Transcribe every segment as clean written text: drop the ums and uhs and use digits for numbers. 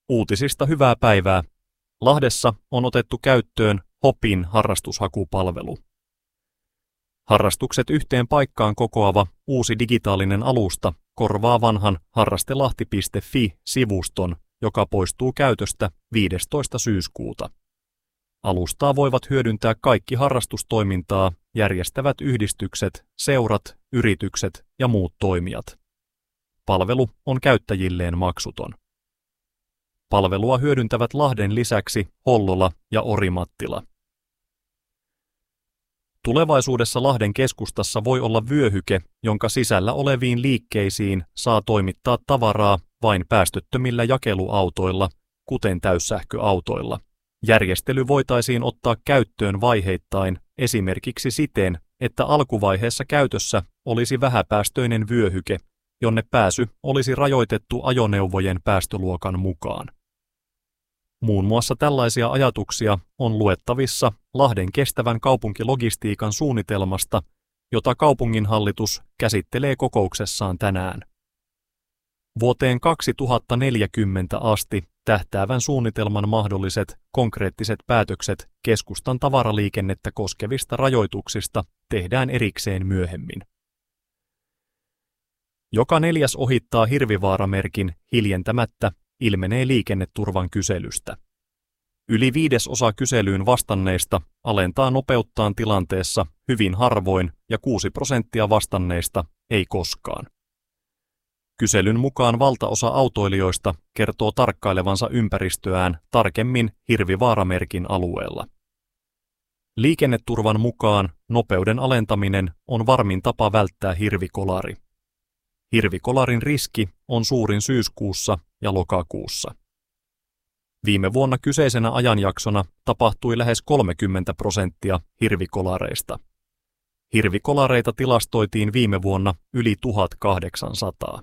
Uutisista hyvää päivää. Lahdessa on otettu käyttöön Hopin harrastushakupalvelu. Harrastukset yhteen paikkaan kokoava uusi digitaalinen alusta korvaa vanhan harrastelahti.fi-sivuston, joka poistuu käytöstä 15. syyskuuta. Alustaa voivat hyödyntää kaikki harrastustoimintaa järjestävät yhdistykset, seurat, yritykset ja muut toimijat. Palvelu on käyttäjilleen maksuton. Palvelua hyödyntävät Lahden lisäksi Hollola ja Orimattila. Tulevaisuudessa Lahden keskustassa voi olla vyöhyke, jonka sisällä oleviin liikkeisiin saa toimittaa tavaraa vain päästöttömillä jakeluautoilla, kuten täyssähköautoilla. Järjestely voitaisiin ottaa käyttöön vaiheittain, esimerkiksi siten, että alkuvaiheessa käytössä olisi vähäpäästöinen vyöhyke, jonne pääsy olisi rajoitettu ajoneuvojen päästöluokan mukaan. Muun muassa tällaisia ajatuksia on luettavissa Lahden kestävän kaupunkilogistiikan suunnitelmasta, jota kaupunginhallitus käsittelee kokouksessaan tänään. Vuoteen 2040 asti tähtäävän suunnitelman mahdolliset konkreettiset päätökset keskustan tavaraliikennettä koskevista rajoituksista tehdään erikseen myöhemmin. Joka 4. ohittaa Hirvivaara-merkin hiljentämättä ilmenee liikenneturvan kyselystä. Yli 1/5 kyselyyn vastanneista alentaa nopeuttaan tilanteessa hyvin harvoin ja 6% vastanneista ei koskaan. Kyselyn mukaan valtaosa autoilijoista kertoo tarkkailevansa ympäristöään tarkemmin Hirvivaara-merkin alueella. Liikenneturvan mukaan nopeuden alentaminen on varmin tapa välttää hirvikolari. Hirvikolarin riski on suurin syyskuussa ja lokakuussa. Viime vuonna kyseisenä ajanjaksona tapahtui lähes 30% hirvikolareista. Hirvikolareita tilastoitiin viime vuonna yli 1800.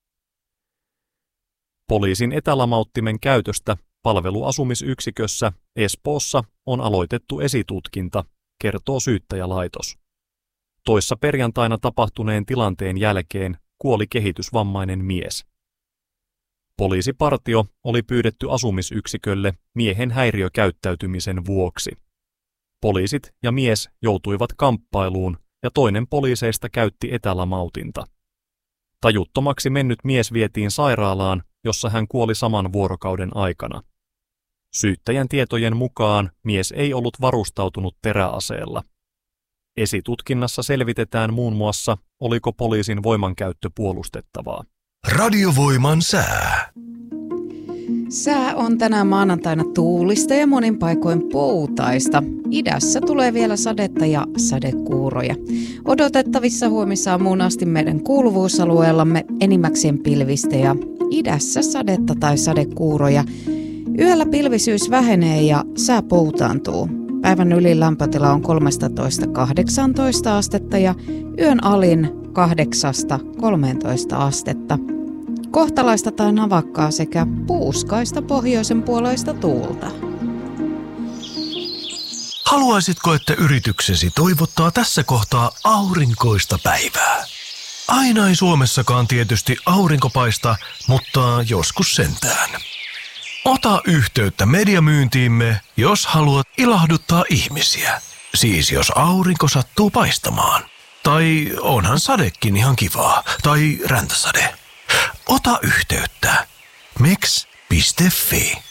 Poliisin etälamauttimen käytöstä palveluasumisyksikössä Espoossa on aloitettu esitutkinta, kertoo syyttäjälaitos. Toissa perjantaina tapahtuneen tilanteen jälkeen kuoli kehitysvammainen mies. Poliisipartio oli pyydetty asumisyksikölle miehen häiriökäyttäytymisen vuoksi. Poliisit ja mies joutuivat kamppailuun ja toinen poliiseista käytti etälamautinta. Tajuttomaksi mennyt mies vietiin sairaalaan, jossa hän kuoli saman vuorokauden aikana. Syyttäjän tietojen mukaan mies ei ollut varustautunut teräaseella. Esitutkinnassa selvitetään muun muassa, oliko poliisin voimankäyttö puolustettavaa. Radiovoiman sää. Sää on tänään maanantaina tuulista ja monin paikoin poutaista. Idässä tulee vielä sadetta ja sadekuuroja. Odotettavissa huomisaamuun asti meidän kuuluvuusalueellamme enimmäkseen pilvistä ja idässä sadetta tai sadekuuroja. Yöllä pilvisyys vähenee ja sää poutaantuu. Päivän ylin lämpötila on 13–18 astetta ja yön alin 8–13 astetta. Kohtalaista tai navakkaa sekä puuskaista pohjoisen puoleista tuulta. Haluaisitko, että yrityksesi toivottaa tässä kohtaa aurinkoista päivää? Aina ei Suomessakaan tietysti aurinko paista, mutta joskus sentään. Ota yhteyttä mediamyyntiimme, jos haluat ilahduttaa ihmisiä. Siis jos aurinko sattuu paistamaan. Tai onhan sadekin ihan kivaa. Tai räntäsade. Ota yhteyttä. meks.fi